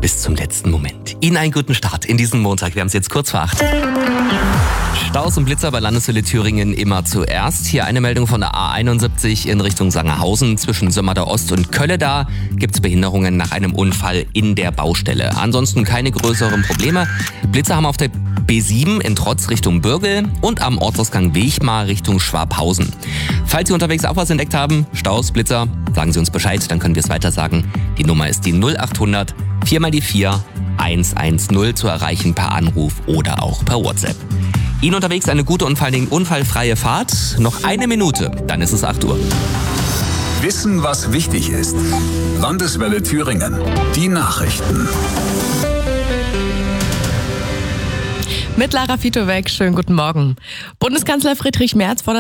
bis zum letzten Moment. Ihnen einen guten Start in diesen Montag. Wir haben es jetzt kurz vor 8. Staus und Blitzer bei Landeshölle Thüringen immer zuerst. Hier eine Meldung von der A71 in Richtung Sangerhausen. Zwischen Sömmerda Ost und Kölle da gibt es Behinderungen nach einem Unfall in der Baustelle. Ansonsten keine größeren Probleme. Blitzer haben auf der B7 in Trotz Richtung Bürgel und am Ortsausgang Wechmar Richtung Schwabhausen. Falls Sie unterwegs auch was entdeckt haben, Staus, Blitzer, sagen Sie uns Bescheid, dann können wir es weiter sagen. Die Nummer ist die 0800 4x4 110 zu erreichen per Anruf oder auch per WhatsApp. Ihnen unterwegs eine gute und vor allen Dingen unfallfreie Fahrt. Noch eine Minute, dann ist es 8 Uhr. Wissen, was wichtig ist. Landeswelle Thüringen. Die Nachrichten. Mit Lara Fitowek, schönen guten Morgen. Bundeskanzler Friedrich Merz fordert